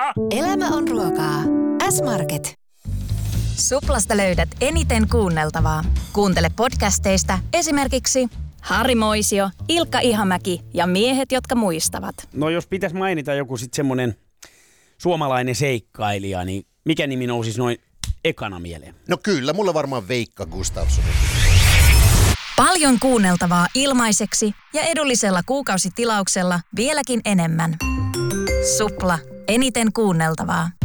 Elämä on ruokaa. S-Market. Suplasta löydät eniten kuunneltavaa. Kuuntele podcasteista esimerkiksi Harri Moisio, Ilkka Ihamäki ja miehet, jotka muistavat. No jos pitäisi mainita joku sitten semmoinen suomalainen seikkailija, niin mikä nimi nousisi noin ekana mieleen? No kyllä, mulla varmaan Veikka Gustafsson. Paljon kuunneltavaa ilmaiseksi ja edullisella kuukausitilauksella vieläkin enemmän. Supla. Eniten kuunneltavaa.